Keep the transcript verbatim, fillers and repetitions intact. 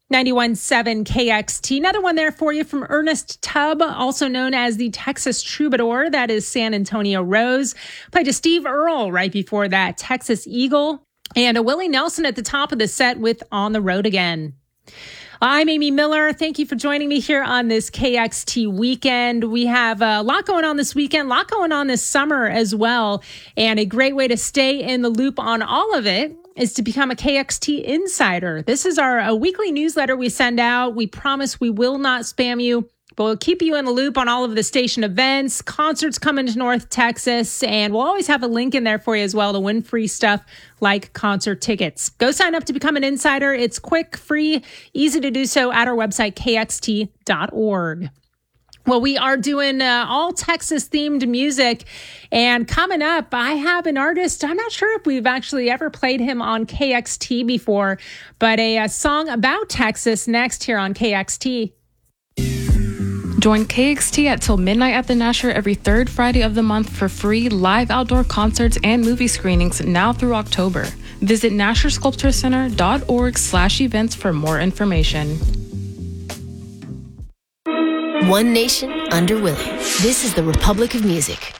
ninety-one point seven K X T. Another one there for you from Ernest Tubb, also known as the Texas Troubadour. That is San Antonio Rose. Played to Steve Earle right before that, Texas Eagle. And a Willie Nelson at the top of the set with On the Road Again. I'm Amy Miller. Thank you for joining me here on this K X T weekend. We have a lot going on this weekend, a lot going on this summer as well. And a great way to stay in the loop on all of it is to become a K X T Insider. This is our a weekly newsletter we send out. We promise we will not spam you, but we'll keep you in the loop on all of the station events, concerts coming to North Texas, and we'll always have a link in there for you as well to win free stuff like concert tickets. Go sign up to become an insider. It's quick, free, easy to do so at our website, K X T dot org. Well, we are doing uh, all Texas-themed music, and coming up, I have an artist. I'm not sure if we've actually ever played him on K X T before, but a, a song about Texas next here on K X T. Join K X T at Till Midnight at the Nasher every third Friday of the month for free live outdoor concerts and movie screenings now through October. Visit Nasher Sculpture Center dot org slash events for more information. One nation under Willie. This is the Republic of Music.